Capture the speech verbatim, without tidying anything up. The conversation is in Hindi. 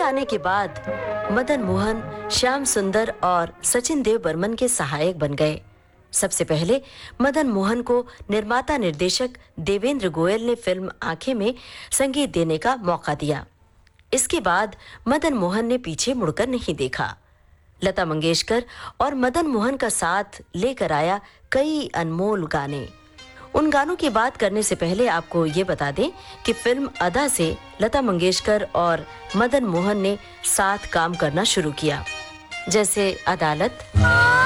आने के बाद मदन मोहन श्याम सुंदर और सचिन देव बर्मन के सहायक बन गए। सबसे पहले मदन मोहन को निर्माता निर्देशक देवेंद्र गोयल ने फिल्म आंखें में संगीत देने का मौका दिया। इसके बाद मदन मोहन ने पीछे मुड़कर नहीं देखा। लता मंगेशकर और मदन मोहन का साथ लेकर आया कई अनमोल गाने। उन गानों की बात करने से पहले आपको ये बता दें कि फिल्म अदा से लता मंगेशकर और मदन मोहन ने साथ काम करना शुरू किया, जैसे अदालत,